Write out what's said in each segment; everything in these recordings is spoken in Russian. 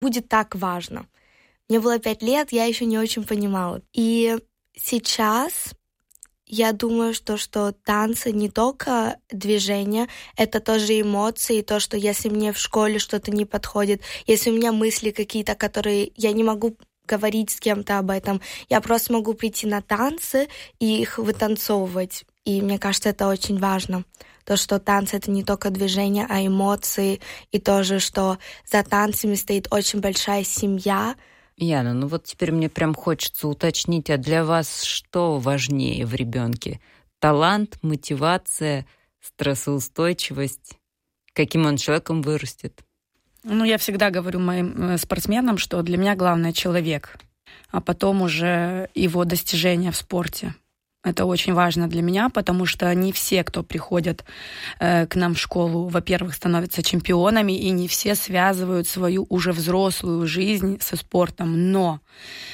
будет так важно. Мне было 5 лет, я еще не очень понимала. И сейчас я думаю, что танцы не только движение, это тоже эмоции, то, что если мне в школе что-то не подходит, если у меня мысли какие-то, которые я не могу говорить с кем-то об этом, я просто могу прийти на танцы и их вытанцовывать. И мне кажется, это очень важно. То, что танцы — это не только движение, а эмоции, и тоже, что за танцами стоит очень большая семья. Яна, ну вот теперь мне прям хочется уточнить, а для вас что важнее в ребенке? Талант, мотивация, стрессоустойчивость? Каким он человеком вырастет? Ну, я всегда говорю моим спортсменам, что для меня главное человек, а потом уже его достижения в спорте. Это очень важно для меня, потому что не все, кто приходят к нам в школу, во-первых, становятся чемпионами, и не все связывают свою уже взрослую жизнь со спортом. Но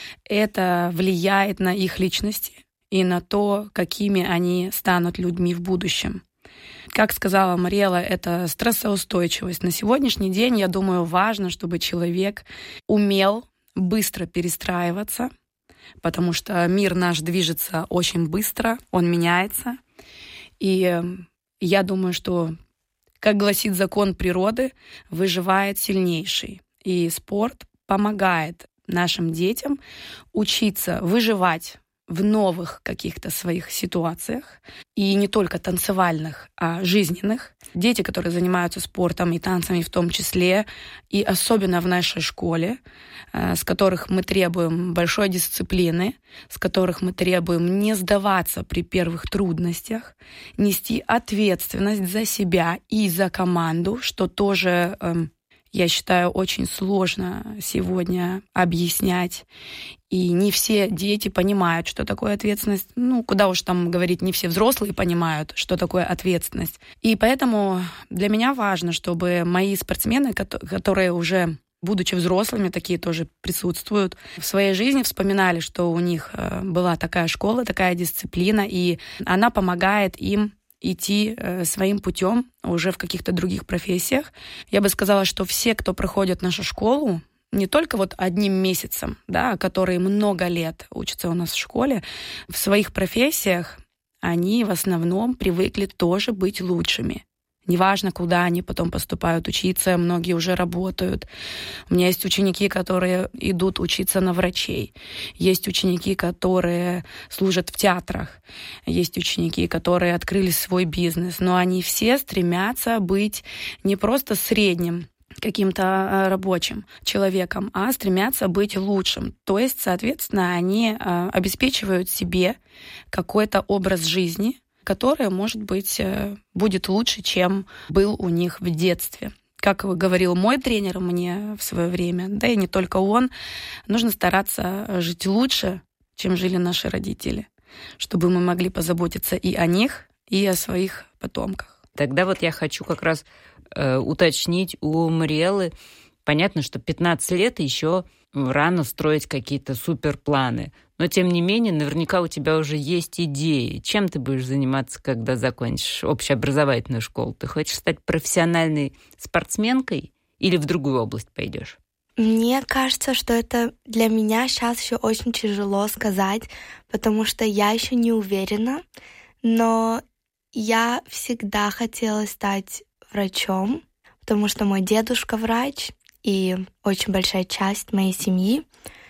это влияет на их личности и на то, какими они станут людьми в будущем. Как сказала Мариэла, это стрессоустойчивость. На сегодняшний день, я думаю, важно, чтобы человек умел быстро перестраиваться, потому что мир наш движется очень быстро, он меняется. И я думаю, что, как гласит закон природы, выживает сильнейший. И спорт помогает нашим детям учиться выживать в новых каких-то своих ситуациях, и не только танцевальных, а жизненных. Дети, которые занимаются спортом и танцами в том числе, и особенно в нашей школе, с которых мы требуем большой дисциплины, с которых мы требуем не сдаваться при первых трудностях, нести ответственность за себя и за команду, что тоже, я считаю, очень сложно сегодня объяснять. И не все дети понимают, что такое ответственность. Ну, куда уж там говорить, не все взрослые понимают, что такое ответственность. И поэтому для меня важно, чтобы мои спортсмены, которые уже, будучи взрослыми, такие тоже присутствуют, в своей жизни вспоминали, что у них была такая школа, такая дисциплина, и она помогает им идти своим путем уже в каких-то других профессиях. Я бы сказала, что все, кто проходит нашу школу, не только вот одним месяцем, да, которые много лет учатся у нас в школе, в своих профессиях они в основном привыкли тоже быть лучшими. Неважно, куда они потом поступают учиться, многие уже работают. У меня есть ученики, которые идут учиться на врачей. Есть ученики, которые служат в театрах. Есть ученики, которые открыли свой бизнес. Но они все стремятся быть не просто средним каким-то рабочим человеком, а стремятся быть лучшим. То есть, соответственно, они обеспечивают себе какой-то образ жизни, который, может быть, будет лучше, чем был у них в детстве. Как говорил мой тренер мне в свое время, да и не только он, нужно стараться жить лучше, чем жили наши родители, чтобы мы могли позаботиться и о них, и о своих потомках. Тогда вот я хочу как раз уточнить у Мариэлы. Понятно, что 15 лет еще рано строить какие-то суперпланы. Но, тем не менее, наверняка у тебя уже есть идеи. Чем ты будешь заниматься, когда закончишь общеобразовательную школу? Ты хочешь стать профессиональной спортсменкой или в другую область пойдешь? Мне кажется, что это для меня сейчас еще очень тяжело сказать, потому что я еще не уверена, но я всегда хотела стать врачом, потому что мой дедушка врач и очень большая часть моей семьи.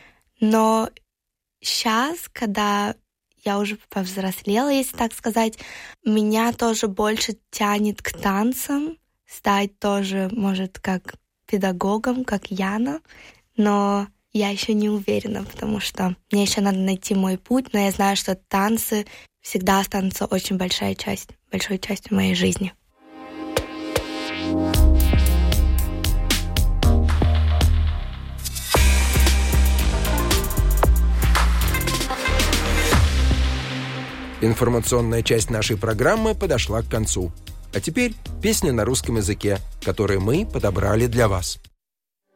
Но сейчас, когда я уже повзрослела, если так сказать, меня тоже больше тянет к танцам, стать тоже, может, как педагогом, как Яна, но я еще не уверена, потому что мне еще надо найти мой путь, но я знаю, что танцы всегда останутся очень большой частью моей жизни. Информационная часть нашей программы подошла к концу. А теперь песня на русском языке, которую мы подобрали для вас.